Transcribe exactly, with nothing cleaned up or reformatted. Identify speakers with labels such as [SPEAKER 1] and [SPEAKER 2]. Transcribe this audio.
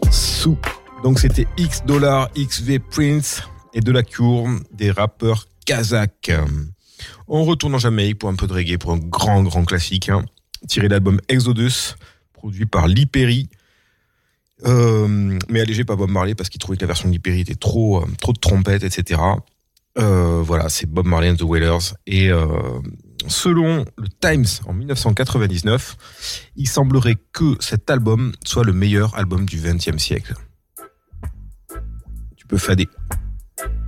[SPEAKER 1] Soup. Donc c'était X Dollar, X V Prince et de la Cure, des rappeurs kazakhs. On retourne en Jamaïque pour un peu de reggae, pour un grand grand classique, hein, tiré de l'album Exodus, produit par Lee Perry. Euh, mais allégé par Bob Marley parce qu'il trouvait que la version de Lee Perry était trop, euh, trop de trompettes, et cetera. Euh, voilà, c'est Bob Marley and the Wailers. Et euh, selon le Times en dix-neuf cent quatre-vingt-dix-neuf, il semblerait que cet album soit le meilleur album du vingtième siècle. Tu peux fader.